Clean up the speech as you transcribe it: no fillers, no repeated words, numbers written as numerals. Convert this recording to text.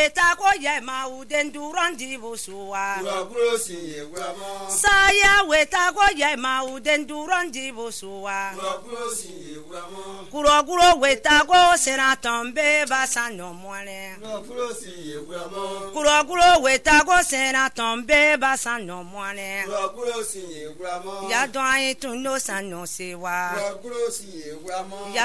weta ko ye ma u den duran di busua. Kuro si ye gramo. Saya weta ko ye ma u den duran di busua. Kuro si ye gramo. Kuro weta ko sera tombe basano moane. Kuro si ye gramo. Kuro weta ko sera tombe basano moane. Kuro si ye gramo. Ya doin tu no sano sewa. Kuro si ye gramo.